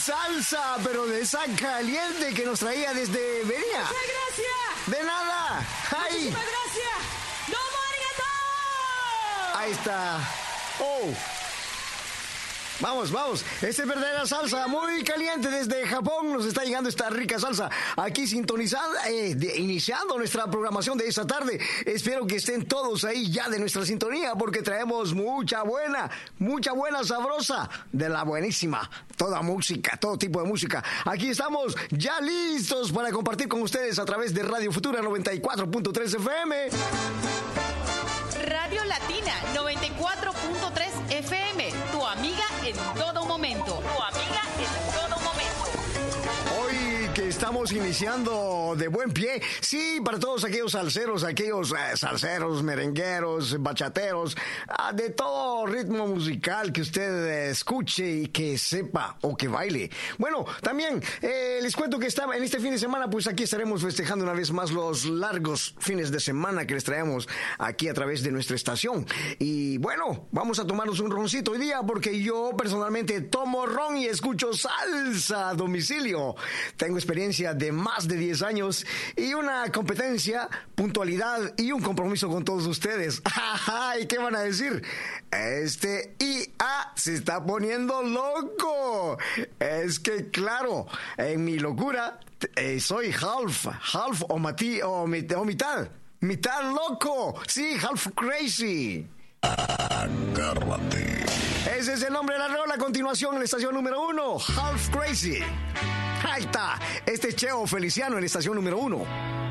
salsa, pero de esa caliente que nos traía desde Venía. ¡Muchas gracias! ¡De nada! ¡Ay! ¡Muchísimas gracias! ¡Domo arigato! Ahí está. ¡Oh! Vamos, vamos. Esta es verdadera salsa, muy caliente desde Japón. Nos está llegando esta rica salsa aquí sintonizada, iniciando nuestra programación de esta tarde. Espero que estén todos ahí ya de nuestra sintonía, porque traemos mucha buena, sabrosa, de la buenísima. Toda música, todo tipo de música. Aquí estamos ya listos para compartir con ustedes a través de Radio Futura 94.3 FM. Radio Latina 94.3 FM, tu amiga en todo momento. Tu amiga en todo momento. Hoy que estamos iniciando de buen pie, sí, para todos aquellos salseros, merengueros, bachateros, de todo ritmo musical que usted escuche y que sepa o que baile. Bueno, también les cuento que en este fin de semana, pues aquí estaremos festejando una vez más los largos fines de semana que les traemos aquí a través de nuestra estación. Y bueno, vamos a tomarnos un roncito hoy día, porque yo personalmente tomo ron y escucho salsa a domicilio. Tengo experiencia de más de 10 años y una competencia, puntualidad y un compromiso con todos ustedes. ¿Y qué van a decir? Este IA se está poniendo loco. Es que claro, en mi locura soy half o mitad loco. Sí, half crazy. Agárrate. Ese es el nombre de la rola. A continuación, en la estación número 1, Half Crazy. Ahí está. Este es Cheo Feliciano en la estación número 1.